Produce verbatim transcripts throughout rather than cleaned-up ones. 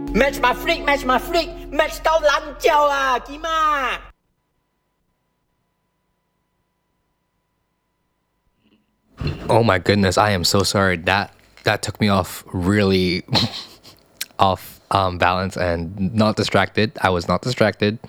match my freak match my freak match 到烂掉啊基嘛 Oh my goodness, I am so sorry. That that took me off really off um, balance and not distracted. I was not distracted.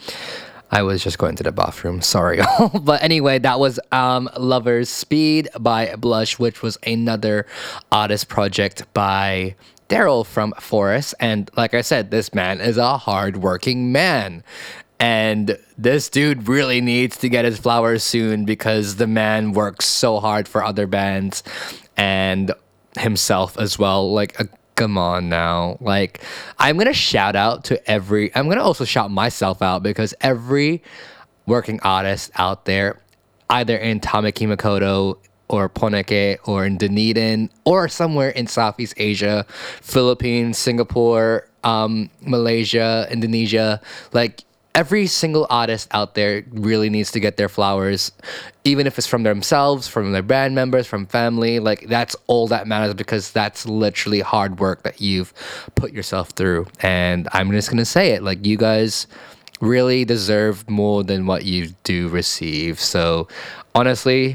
I was just going to the bathroom. Sorry. But anyway, that was um, Lover's Speed by Blush, which was another artist project by Daryl from Forest. And like I said, this man is a hardworking man. And this dude really needs to get his flowers soon because the man works so hard for other bands and himself as well. Like, uh, come on now. Like, I'm going to shout out to every... I'm going to also shout myself out because every working artist out there, either in Tamaki Makoto or Poneke or in Dunedin or somewhere in Southeast Asia, Philippines, Singapore, um, Malaysia, Indonesia, like... Every single artist out there really needs to get their flowers, even if it's from themselves, from their band members, from family. Like, that's all that matters because that's literally hard work that you've put yourself through. And I'm just going to say it. Like, you guys really deserve more than what you do receive. So, honestly,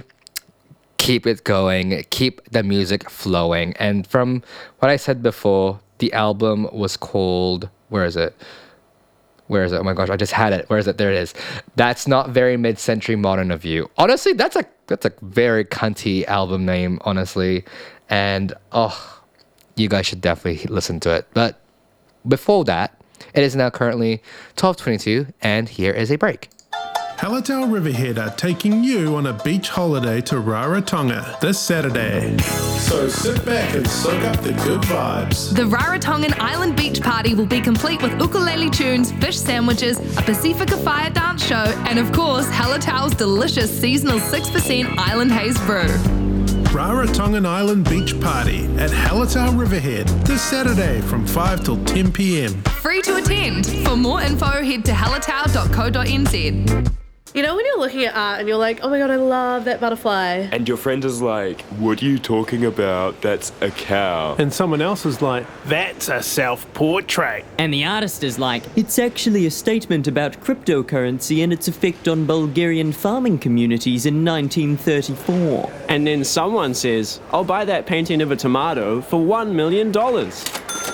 keep it going. Keep the music flowing. And from what I said before, the album was called... Where is it? Where is it? Oh my gosh, I just had it. Where is it? There it is. That's Not Very Mid-Century Modern of You. Honestly, that's a that's a very cunty album name, honestly. And, oh, you guys should definitely listen to it. But before that, it is now currently twelve twenty-two, and here is a break. Hallertau Riverhead are taking you on a beach holiday to Rarotonga this Saturday. So sit back and soak up the good vibes. The Rarotongan Island Beach Party will be complete with ukulele tunes, fish sandwiches, a Pacifica Fire dance show, and of course, Hallertau's delicious seasonal six percent Island Haze brew. Rarotongan Island Beach Party at Hallertau Riverhead this Saturday from five till ten p.m. Free to attend. For more info, head to hallertau dot co dot n z. You know when you're looking at art and you're like, oh my god, I love that butterfly. And your friend is like, what are you talking about? That's a cow. And someone else is like, that's a self-portrait. And the artist is like, it's actually a statement about cryptocurrency and its effect on Bulgarian farming communities in nineteen thirty-four. And then someone says, I'll buy that painting of a tomato for one million dollars.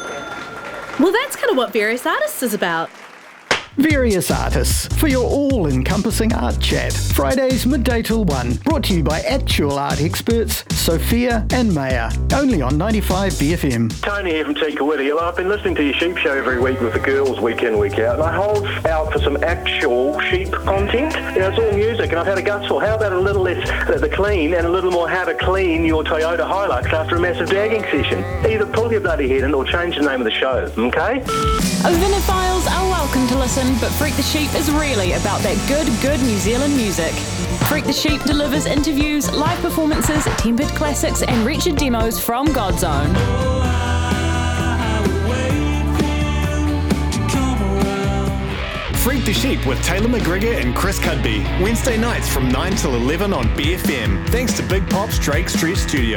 Well, that's kind of what Various Artists is about. Various Artists, for your all-encompassing art chat. Fridays midday till one. Brought to you by actual art experts Sophia and Maya. Only on ninety-five B F M. Tony here from Tikawiti. I've been listening to your sheep show every week with the girls week in, week out, and I hold out for some actual sheep content. You know, it's all music, and I've had a gutful. How about a little less uh, the clean and a little more how to clean your Toyota Hilux after a massive dagging session? Either pull your bloody head in or change the name of the show, okay? Vinophiles are welcome to listen, but Freak the Sheep is really about that good, good New Zealand music. Freak the Sheep delivers interviews, live performances, tempered classics, and wretched demos from Godzone. Freak the Sheep with Taylor McGregor and Chris Cudby. Wednesday nights from nine till eleven on B F M. Thanks to Big Pop's Drake Street Studio.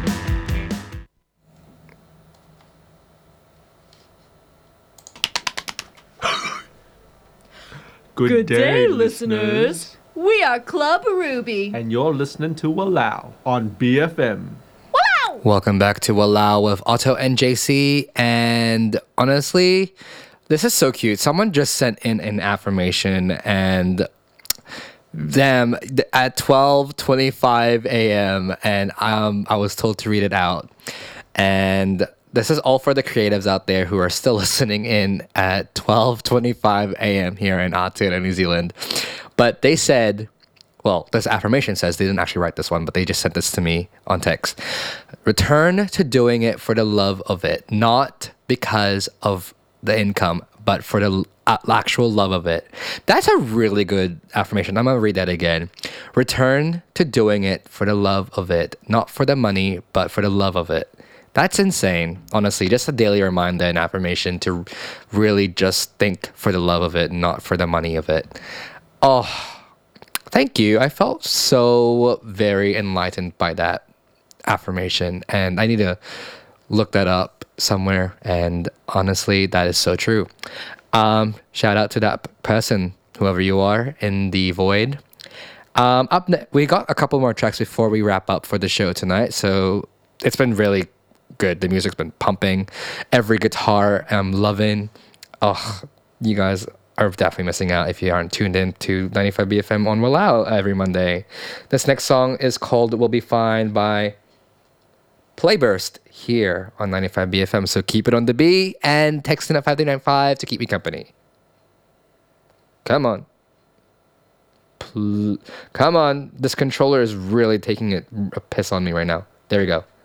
Good, Good day, day, listeners. listeners. We are Club Ruby. And you're listening to Walao on B F M. Wow! Welcome back to Walao with Otto and J C. And honestly, this is so cute. Someone just sent in an affirmation and them at twelve twenty-five a.m. and um, I was told to read it out. And this is all for the creatives out there who are still listening in at twelve twenty-five a.m. here in Aotearoa, New Zealand. But they said, well, this affirmation says, they didn't actually write this one, but they just sent this to me on text. Return to doing it for the love of it, not because of the income, but for the actual love of it. That's a really good affirmation. I'm going to read that again. Return to doing it for the love of it, not for the money, but for the love of it. That's insane, honestly. Just a daily reminder and affirmation to really just think for the love of it, not for the money of it. Oh, thank you. I felt so very enlightened by that affirmation. And I need to look that up somewhere, and honestly, that is so true. Um, shout out to that p- person, whoever you are, in the void. Um, up ne- we got a couple more tracks before we wrap up for the show tonight, so it's been really good. The music's been pumping. Every guitar I'm loving. Oh, you guys are definitely missing out if you aren't tuned in to ninety-five B F M on Walao every Monday. This next song is called We'll Be Fine by Playburst here on ninety-five B F M. So keep it on the B and text in at five three nine five to keep me company. Come on. Pl- Come on. This controller is really taking it, a piss on me right now. There we go.